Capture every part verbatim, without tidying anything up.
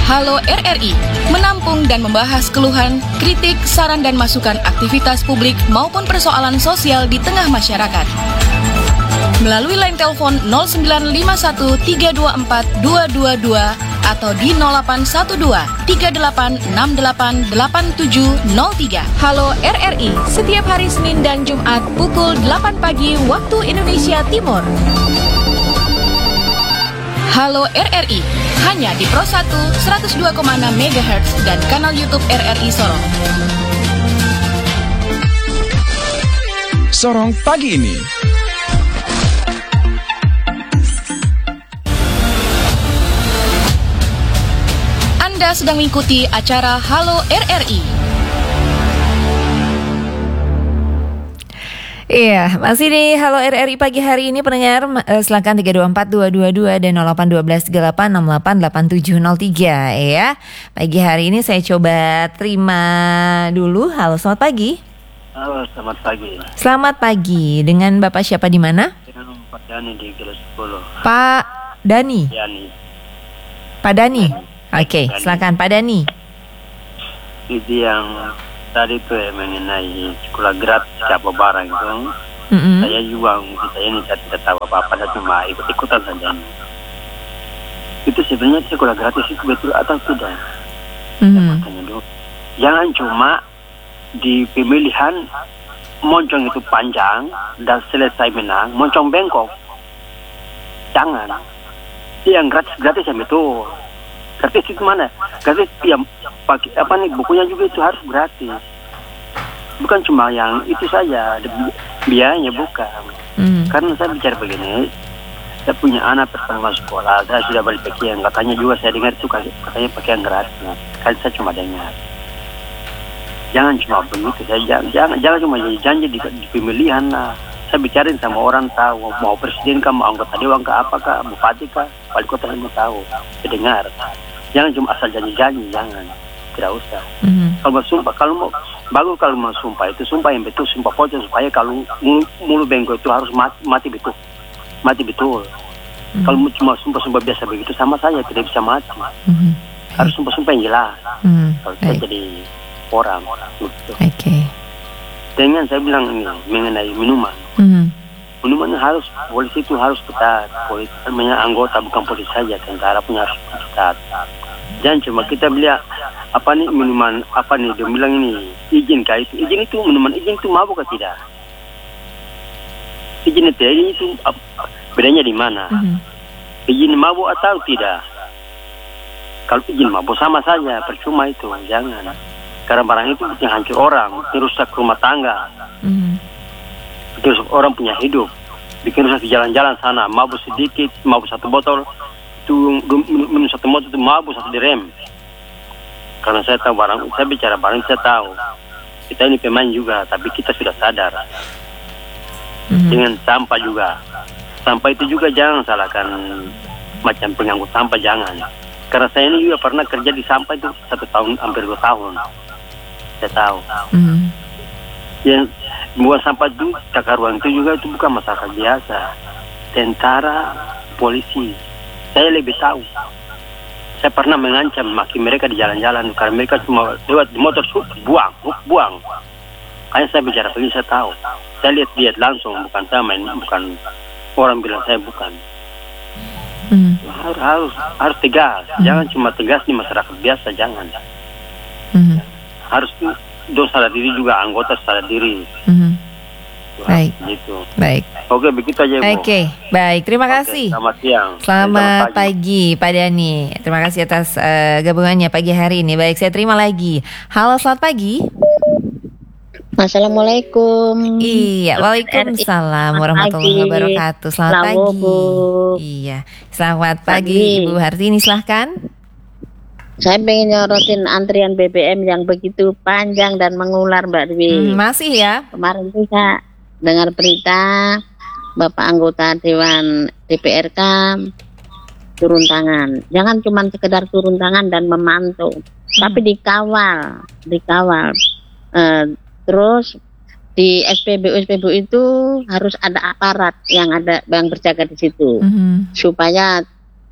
Halo R R I, menampung dan membahas keluhan, kritik, saran dan masukan aktivitas publik maupun persoalan sosial di tengah masyarakat. Melalui line telepon nol sembilan lima satu tiga dua empat dua dua dua atau di nol delapan satu dua tiga delapan enam delapan delapan tujuh nol tiga. Halo R R I, setiap hari Senin dan Jumat pukul delapan pagi waktu Indonesia Timur. Halo R R I, hanya di Pro satu seratus dua koma enam megahertz dan kanal YouTube R R I Sorong. Sorong pagi ini. Anda sedang mengikuti acara Halo R R I. Iya, masih di Halo R R I pagi hari ini pendengar, eh, silakan tiga dua empat dua dua dua dan nol delapan satu dua tiga delapan enam delapan delapan tujuh nol tiga ya. Pagi hari ini saya coba terima dulu. Halo, selamat pagi. Halo, selamat pagi. Selamat pagi. Dengan Bapak siapa di mana? Dengan Pak Dani di Kelas sepuluh. Pak Dani. Yani. Pak Dani. Oke, okay, silakan Pak Dani. Itu yang tadi itu ya, mengenai sekolah gratis apa barang itu. Mm-hmm. Saya juga, saya ini saya tidak tahu apa-apa, saya cuma ikut-ikutan saja. Itu sebenarnya sekolah gratis itu betul atau tidak? Mm-hmm. Tanya dulu. Jangan cuma di pemilihan moncong itu panjang dan selesai menang, moncong bengkok. Jangan. Yang gratis-gratis yang betul. Gratis itu mana? Gratis yang pakai apa nih, bukunya juga itu harus gratis. Bukan cuma yang itu saja, biayanya bukan. Mm. Karena saya bicara begini, saya punya anak pertama sekolah, saya sudah beli pakaian, katanya juga saya dengar itu katanya pakaian gratis. Kan saya cuma dengar. Jangan cuma begitu, saya jangan jangan, jangan cuma janji di, di pemilihan lah. Saya bicarain sama orang tahu, mau presiden kah, mau anggota dewan kah, apakah, bupati kah, wali kota semua tahu, saya dengar. Jangan cuma asal janji-janji, jangan, tidak usah. Mm-hmm. Kalau mau sumpah, kalau mau bagus kalau mau sumpah itu sumpah yang betul, sumpah pocong supaya kalau mulu, mulu bengkok itu harus mati, mati betul, mati betul. Mm-hmm. Kalau cuma sumpah-sumpah biasa begitu sama saya tidak bisa mati. Mm-hmm. Harus sumpah-sumpah yang jelas. Mm-hmm. Kalau saya Baik. jadi orang, gitu. Oke. Okay. Dengan saya bilang ini mengenai minuman. Mm-hmm. Minuman harus, polisi itu harus ketat. Polisi namanya anggota, bukan polisi saja, tentara punya harus ketat. Jangan cuma kita beli apa nih minuman apa nih dia bilang ini izin kah itu, izin itu minuman izin itu mabuk atau tidak? Izin itu izin itu apa, bedanya di mana? Mm-hmm. Izin mabuk atau tidak? Kalau izin mabuk sama saja, percuma itu, jangan. Karena barang itu yang hancur orang, merusak rumah tangga. Mm-hmm. Terus orang punya hidup, bikin rusak di jalan-jalan sana, mabuk sedikit, mabuk satu botol, itu minum satu botol itu mabuk satu direm. Karena saya tahu barang, saya bicara barang saya tahu. Kita ini pemain juga, tapi kita sudah sadar. Mm-hmm. Dengan sampah juga, sampah itu juga jangan salahkan macam pengangkut sampah, jangan. Karena saya ini juga pernah kerja di sampah itu satu tahun, hampir dua tahun. Saya tahu. Mm-hmm. Yang buang sampah itu, takar ruang itu juga itu bukan masalah biasa. Tentara, polisi, saya lebih tahu. Saya pernah mengancam maki mereka di jalan-jalan karena mereka cuma lewat di motor buang, buang. Hanya saya bicara begini saya tahu. Saya lihat-lihat langsung, bukan saya main, bukan orang bilang saya bukan. Hmm. Harus harus harus tegas. Hmm. Jangan cuma tegas di masyarakat biasa, jangan. Hmm. Harus do sadar diri juga, anggota sadar diri. Mm-hmm. Wah, baik. Gitu. Baik. Oke, begitu aja, Bu. Oke, baik. Terima Oke, kasih. Selamat siang. Selamat, selamat pagi. pagi, Pak Dani. Terima kasih atas uh, gabungannya pagi hari ini. Baik, saya terima lagi. Halo, selamat pagi. Assalamualaikum. Iya, waalaikumsalam warahmatullahi wabarakatuh. Selamat Selamat pagi. Bu. Iya, selamat pagi, Pagi. Ibu Hartini. Silahkan. Saya pengen nyorotin antrian B B M yang begitu panjang dan mengular, Mbak Dwi. Hmm, masih ya? Kemarin tuh saya dengar berita Bapak anggota Dewan D P R K turun tangan. Jangan cuma sekedar turun tangan dan memantau, hmm. tapi dikawal, dikawal. Uh, terus di S P B U S P B U itu harus ada aparat yang ada yang berjaga di situ, hmm. supaya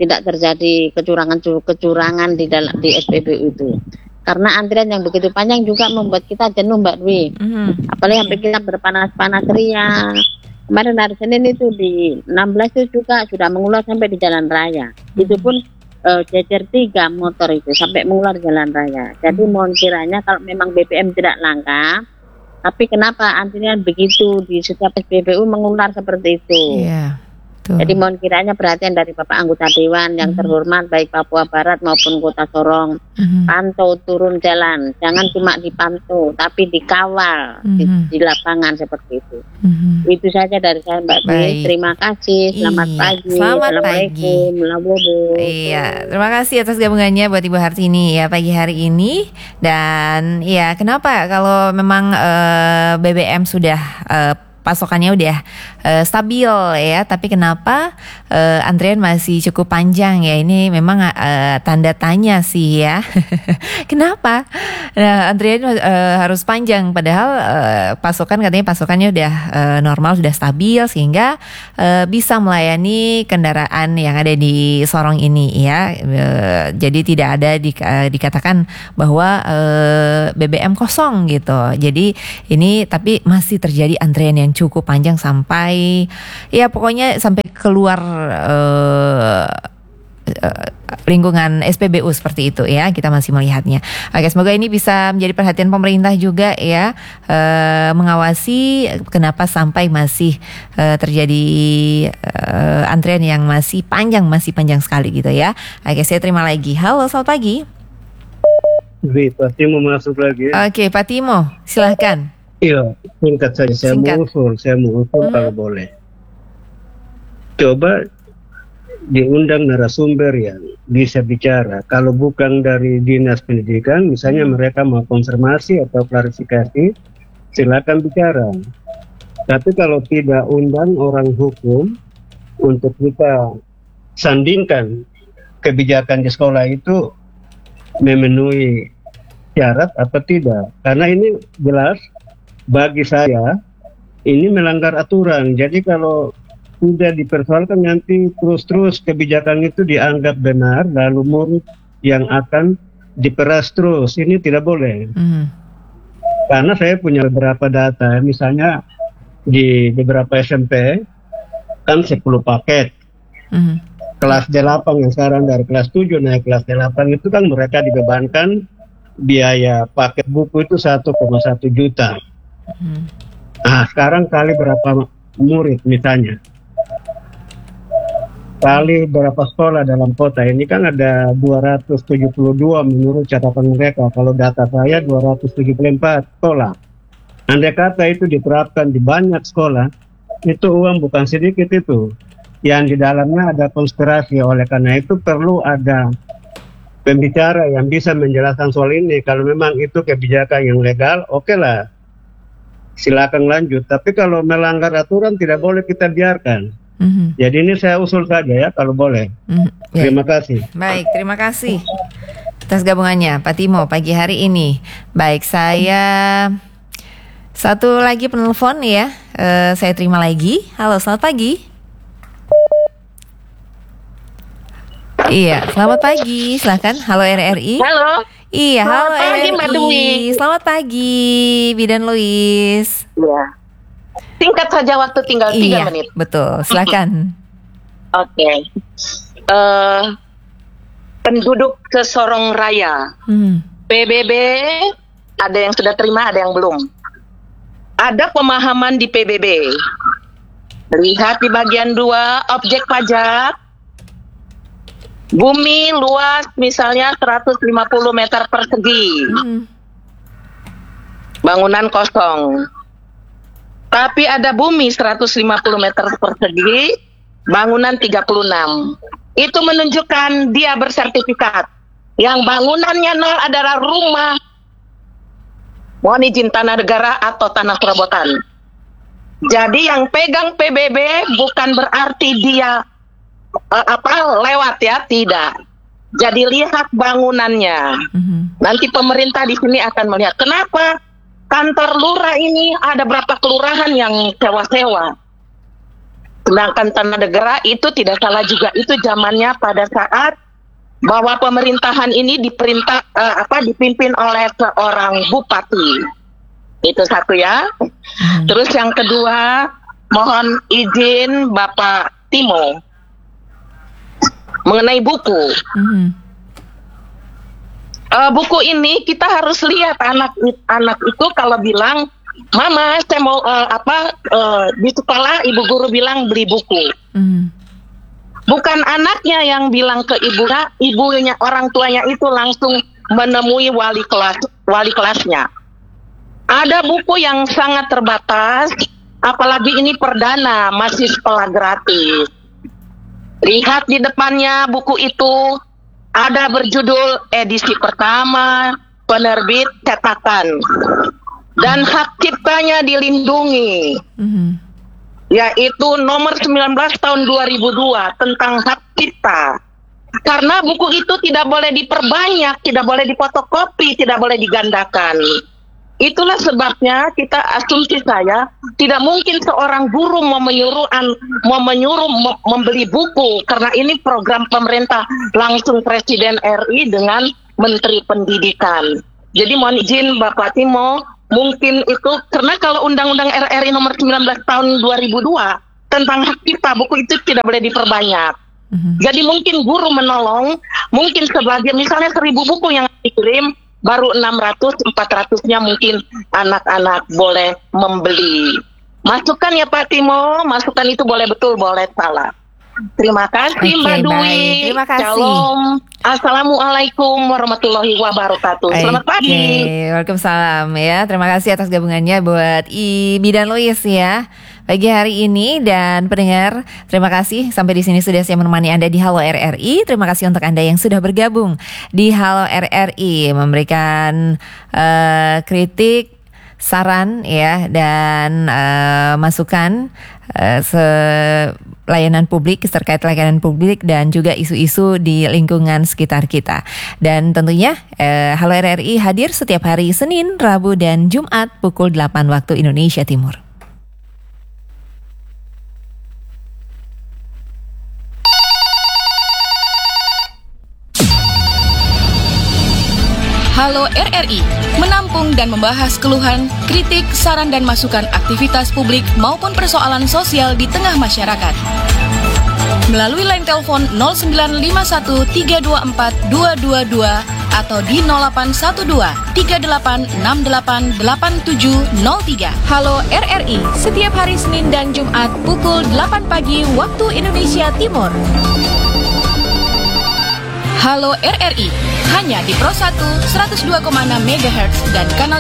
tidak terjadi kecurangan-kecurangan di dalam di S P B U itu. Karena antrian yang begitu panjang juga membuat kita jenuh, Mbak Dwi. Mm-hmm. Apalagi sampai kita berpanas-panas ria. Kemarin hari Senin itu di enam belas itu juga sudah mengular sampai di jalan raya. Mm-hmm. Itu pun uh, jejer tiga motor itu sampai mengular jalan raya. Jadi mohon kiranya kalau memang B B M tidak langka, tapi kenapa antrian begitu di setiap S P B U mengular seperti itu? Yeah. Tuh. Jadi mohon kiranya perhatian dari Bapak anggota Dewan yang mm-hmm. terhormat baik Papua Barat maupun Kota Sorong, mm-hmm. pantau turun jalan, jangan cuma dipantau tapi dikawal mm-hmm. di, di lapangan seperti itu. Mm-hmm. Itu saja dari saya Mbak Dwi. Terima kasih. Selamat iya. pagi. Selamat Assalamualaikum. Pagi. Iya, terima kasih atas gabungannya buat Ibu Hartini ya pagi hari ini. Dan ya kenapa kalau memang uh, B B M sudah uh, pasokannya udah uh, stabil ya, tapi kenapa uh, antrian masih cukup panjang ya? Ini memang uh, tanda tanya sih ya. Kenapa nah, antrian uh, harus panjang padahal uh, pasokan katanya pasokannya udah uh, normal, sudah stabil sehingga uh, bisa melayani kendaraan yang ada di Sorong ini ya. Uh, jadi tidak ada di, uh, dikatakan bahwa uh, B B M kosong gitu. Jadi ini tapi masih terjadi antrian yang cukup panjang sampai ya pokoknya sampai keluar uh, uh, lingkungan S P B U seperti itu ya, kita masih melihatnya. Oke, semoga ini bisa menjadi perhatian pemerintah juga ya, uh, mengawasi kenapa sampai masih uh, terjadi uh, antrian yang masih panjang, masih panjang sekali gitu ya. Oke, saya terima lagi. Halo, selamat pagi. Wih, Pak Timo masuk lagi. Oke, Pak Timo, silahkan. Iya, singkat saja. Saya Singkat. mau usul, saya mau usul hmm. kalau boleh. Coba diundang narasumber yang bisa bicara. Kalau bukan dari Dinas Pendidikan, misalnya hmm. mereka mau konfirmasi atau klarifikasi, silakan bicara. Tapi kalau tidak undang orang hukum untuk kita sandingkan kebijakan di sekolah itu memenuhi syarat apa tidak. Karena ini jelas bagi saya ini melanggar aturan. Jadi kalau sudah dipersoalkan nanti terus-terus kebijakan itu dianggap benar, lalu murid yang akan diperas terus. Ini tidak boleh. Mm. Karena saya punya beberapa data, misalnya di beberapa S M P kan sepuluh paket. Mm. Kelas delapan yang sekarang dari kelas tujuh naik kelas delapan itu kan mereka dibebankan biaya paket buku itu satu koma satu juta. Hmm. Nah, sekarang kali berapa murid misalnya, kali berapa sekolah dalam kota ini kan ada dua ratus tujuh puluh dua menurut catatan mereka. Kalau data saya dua ratus tujuh puluh empat sekolah. Andai kata itu diterapkan di banyak sekolah, itu uang bukan sedikit itu. Yang di dalamnya ada konspirasi. Oleh karena itu perlu ada pembicara yang bisa menjelaskan soal ini. Kalau memang itu kebijakan yang legal, oke okay lah, silakan lanjut. Tapi kalau melanggar aturan tidak boleh kita biarkan. Mm-hmm. Jadi ini saya usul saja ya kalau boleh. Mm-hmm. Terima kasih. Baik, terima kasih atas gabungannya Pak Timo pagi hari ini. Baik, saya satu lagi penelpon ya, uh, saya terima lagi. Halo, selamat pagi. Iya, selamat pagi. Silakan. Halo R R I. Halo. Iya, selamat halo pagi, R R I. Mbak Dwi. Selamat pagi, Bidan Louis. Iya. Singkat saja, waktu tinggal tiga iya, menit. Betul, silakan. Oke. Okay. Uh, penduduk ke Sorong Raya. Hmm. P B B ada yang sudah terima, ada yang belum. Ada pemahaman di P B B. Lihat di bagian dua, objek pajak. Bumi luas misalnya seratus lima puluh meter persegi. Hmm. Bangunan kosong. Tapi ada bumi seratus lima puluh meter persegi, bangunan tiga puluh enam. Itu menunjukkan dia bersertifikat. Yang bangunannya nol adalah rumah, mohon izin tanah negara atau tanah perabotan. Jadi yang pegang P B B bukan berarti dia Uh, apa lewat ya, tidak. Jadi lihat bangunannya. Mm-hmm. Nanti pemerintah di sini akan melihat kenapa kantor lurah ini ada berapa kelurahan yang sewa-sewa. Sedangkan Tanah Negara itu tidak salah juga, itu zamannya pada saat bahwa pemerintahan ini diperintah uh, apa dipimpin oleh seorang bupati. Itu satu ya. Hmm. Terus yang kedua, mohon izin Bapak Timo mengenai buku. Hmm. Uh, buku ini kita harus lihat anak anak itu kalau bilang, Mama, saya mau uh, apa uh, di sekolah ibu guru bilang beli buku. Mm. Bukan anaknya yang bilang ke ibunya, ibunya orang tuanya itu langsung menemui wali kelas wali kelasnya. Ada buku yang sangat terbatas, apalagi ini perdana masih sekolah gratis. Lihat di depannya buku itu ada berjudul edisi pertama, penerbit cetakan. Dan hak ciptanya dilindungi, mm-hmm. yaitu nomor sembilan belas tahun dua ribu dua tentang hak cipta. Karena buku itu tidak boleh diperbanyak, tidak boleh difotokopi, tidak boleh digandakan. Itulah sebabnya kita asumsi saya tidak mungkin seorang guru mau menyuruh mau menyuruh membeli buku, karena ini program pemerintah langsung Presiden R I dengan Menteri Pendidikan. Jadi mohon izin Bapak Timo, mungkin itu karena kalau Undang-Undang R R I nomor sembilan belas tahun dua ribu dua tentang hak cipta, buku itu tidak boleh diperbanyak. Mm-hmm. Jadi mungkin guru menolong, mungkin sebagian misalnya seribu buku yang dikirim, baru enam ratus, empat ratusnya mungkin anak-anak boleh membeli. Masukan ya Pak Timo, masukan itu boleh betul, boleh salah. Terima kasih okay, Mbak Dwi. Terima kasih. Shalom. Assalamualaikum warahmatullahi wabarakatuh. Selamat okay. pagi. Waalaikumsalam ya. Terima kasih atas gabungannya buat Ibi dan Luis ya pagi hari ini, dan pendengar terima kasih sampai di sini sudah saya menemani Anda di Halo R R I. Terima kasih untuk Anda yang sudah bergabung di Halo R R I memberikan uh, kritik, saran ya, dan uh, masukan uh, se- layanan publik, terkait layanan publik dan juga isu-isu di lingkungan sekitar kita. Dan tentunya uh, Halo R R I hadir setiap hari Senin, Rabu, dan Jumat pukul delapan waktu Indonesia Timur. Halo R R I, menampung dan membahas keluhan, kritik, saran dan masukan aktivitas publik maupun persoalan sosial di tengah masyarakat. Melalui line telepon nol sembilan lima satu tiga dua empat dua dua dua atau di nol delapan satu dua tiga delapan enam delapan delapan tujuh nol tiga. Halo R R I, setiap hari Senin dan Jumat pukul delapan pagi waktu Indonesia Timur. Halo R R I, hanya di Pro satu seratus dua koma enam megahertz dan kanal